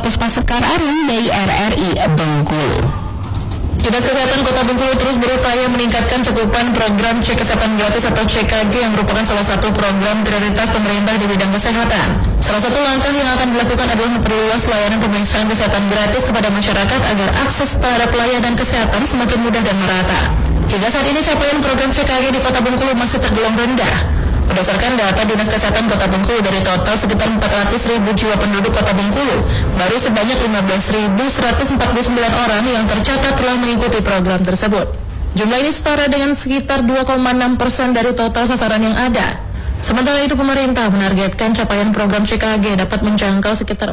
Puspa Sekar Arum dari RRI Bengkulu. Dinas Kesehatan Kota Bengkulu terus berupaya meningkatkan cakupan program cek kesehatan gratis atau CKG yang merupakan salah satu program prioritas pemerintah di bidang kesehatan. Salah satu langkah yang akan dilakukan adalah memperluas layanan pemeriksaan kesehatan gratis kepada masyarakat agar akses terhadap pelayanan kesehatan semakin mudah dan merata. Hingga saat ini capaian program CKG di Kota Bengkulu masih tergolong rendah. Berdasarkan data Dinas Kesehatan Kota Bengkulu, dari total sekitar 400.000 jiwa penduduk Kota Bengkulu, baru sebanyak 15.149 orang yang tercatat telah mengikuti program tersebut. Jumlah ini setara dengan sekitar 2,6% dari total sasaran yang ada. Sementara itu, pemerintah menargetkan capaian program CKG dapat menjangkau sekitar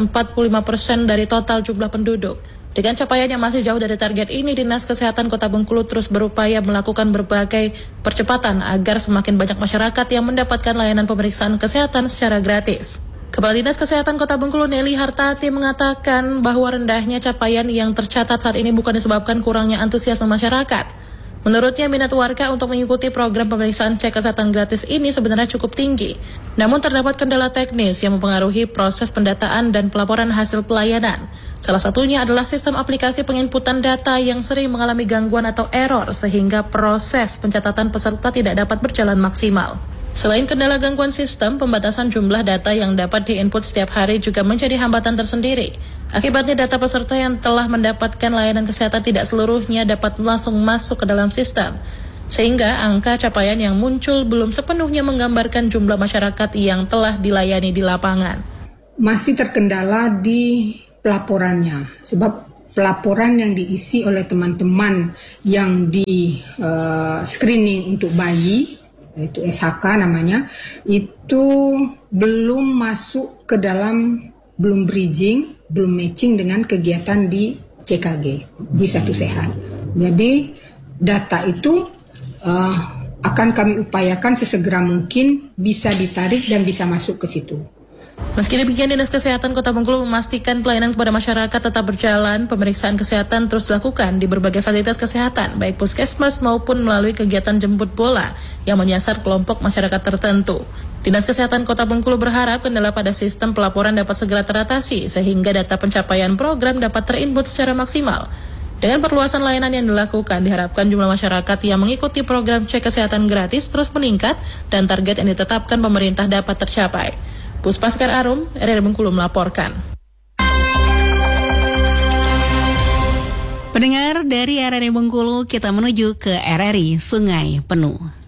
45% dari total jumlah penduduk. Dengan capaian yang masih jauh dari target ini, Dinas Kesehatan Kota Bengkulu terus berupaya melakukan berbagai percepatan agar semakin banyak masyarakat yang mendapatkan layanan pemeriksaan kesehatan secara gratis. Kepala Dinas Kesehatan Kota Bengkulu Nelly Hartati mengatakan bahwa rendahnya capaian yang tercatat saat ini bukan disebabkan kurangnya antusiasme masyarakat. Menurutnya, minat warga untuk mengikuti program pemeriksaan cek kesehatan gratis ini sebenarnya cukup tinggi. Namun terdapat kendala teknis yang mempengaruhi proses pendataan dan pelaporan hasil pelayanan. Salah satunya adalah sistem aplikasi penginputan data yang sering mengalami gangguan atau error sehingga proses pencatatan peserta tidak dapat berjalan maksimal. Selain kendala gangguan sistem, pembatasan jumlah data yang dapat diinput setiap hari juga menjadi hambatan tersendiri. Akibatnya data peserta yang telah mendapatkan layanan kesehatan tidak seluruhnya dapat langsung masuk ke dalam sistem. Sehingga angka capaian yang muncul belum sepenuhnya menggambarkan jumlah masyarakat yang telah dilayani di lapangan. Masih terkendala di pelaporannya, sebab pelaporan yang diisi oleh teman-teman yang di screening untuk bayi, yaitu SHK namanya, itu belum masuk ke dalam, belum bridging, belum matching dengan kegiatan di CKG, di Satu Sehat. Jadi data itu akan kami upayakan sesegera mungkin bisa ditarik dan bisa masuk ke situ. Meski demikian, Dinas Kesehatan Kota Bengkulu memastikan pelayanan kepada masyarakat tetap berjalan. Pemeriksaan kesehatan terus dilakukan di berbagai fasilitas kesehatan, baik puskesmas maupun melalui kegiatan jemput bola yang menyasar kelompok masyarakat tertentu. Dinas Kesehatan Kota Bengkulu berharap kendala pada sistem pelaporan dapat segera teratasi sehingga data pencapaian program dapat terinput secara maksimal. Dengan perluasan layanan yang dilakukan, diharapkan jumlah masyarakat yang mengikuti program cek kesehatan gratis terus meningkat dan target yang ditetapkan pemerintah dapat tercapai. Puspa Sekar Arum, RRI Bengkulu melaporkan. Pendengar dari RRI Bengkulu, kita menuju ke RRI Sungai Penuh.